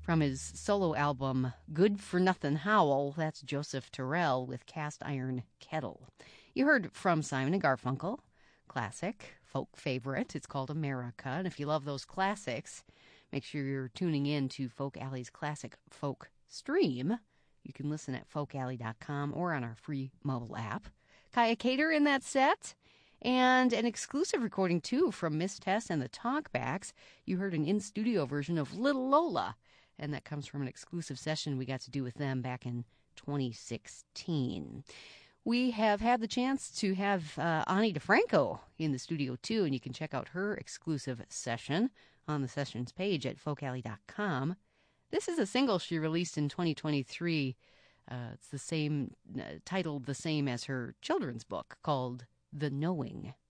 From his solo album, Good for Nothing Howl, that's Joseph Terrell with Cast Iron Kettle. You heard from Simon & Garfunkel, classic, folk favorite. It's called America. And if you love those classics, make sure you're tuning in to Folk Alley's Classic Folk Stream. You can listen at folkalley.com or on our free mobile app. Kaya Cater in that set. And an exclusive recording, too, from Miss Tess and the Talkbacks. You heard an in-studio version of Little Lola, and that comes from an exclusive session we got to do with them back in 2016. We have had the chance to have Ani DeFranco in the studio, too, and you can check out her exclusive session on the sessions page at folkalley.com. This is a single she released in 2023. It's the same, titled the same as her children's book, called The Knowing.